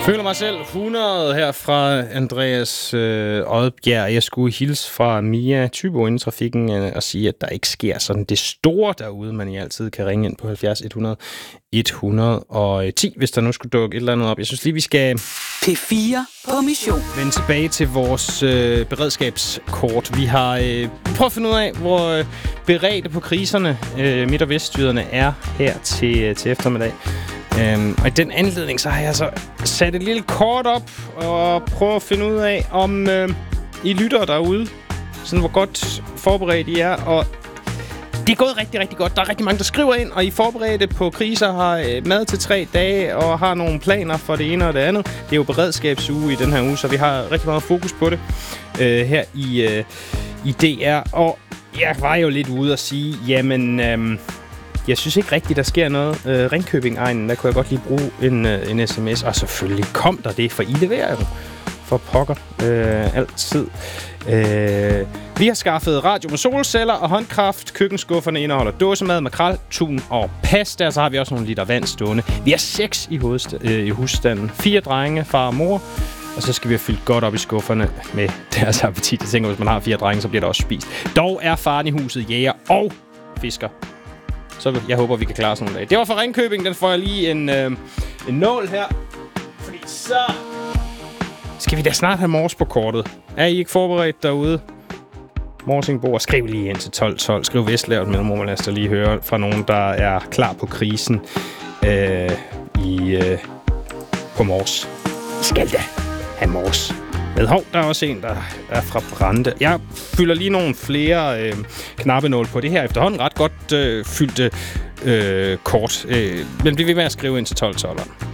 Føler mig selv 100 her fra Andreas Odbjerg. Jeg skulle hilse fra Mia Thybo inden trafikken og sige, at der ikke sker sådan det store derude, men I altid kan ringe ind på 70 100 110, hvis der nu skulle dukke et eller andet op. Jeg synes lige, vi skal P4 på mission. Vende tilbage til vores beredskabskort. Vi har prøvet at finde ud af, hvor beredte på kriserne midt- og vestjyderne er her til eftermiddag. Og i den anledning, så har jeg så sat et lille kort op og prøvet at finde ud af, om I lytter derude, sådan hvor godt forberedt I er. Og det er gået rigtig, rigtig godt. Der er rigtig mange, der skriver ind, og I forberedte på kriser, har mad til 3 dage og har nogle planer for det ene og det andet. Det er jo beredskabsuge i den her uge, så vi har rigtig meget fokus på det her i DR. Og jeg var jo lidt ude og sige, jamen jeg synes ikke rigtigt, der sker noget. Ringkøbing-egnen, der kunne jeg godt lige bruge en sms. Og selvfølgelig kom der det, for I leverer jo for pokker altid. Vi har skaffet radio med solceller og håndkraft. Køkkenskufferne indeholder dåsemad, makrel, tun og pasta. Så har vi også nogle liter vand stående. Vi er 6 i husstanden. 4 drenge, far og mor. Og så skal vi have fyldt godt op i skufferne med deres appetit. Jeg tænker, hvis man har 4 drenge, så bliver der også spist. Dog er faren i huset jæger og fisker. Så jeg håber, vi kan klare sådan nogle dage. Det var fra Ringkøbing. Den får jeg lige en nål her. Fordi så skal vi da snart have mors på kortet. Er I ikke forberedt derude? Morsingborg, skriv lige ind til 1212. Skriv Vestlavet med Mormalaster lige høre fra nogen, der er klar på krisen på Mors. I skal da have Mors. Men hov, der er også en, der er fra Brande. Jeg fylder lige nogle flere knappenål på det her efterhånden ret godt fyldte kort. Men bliv ved med at skrive ind til 1212.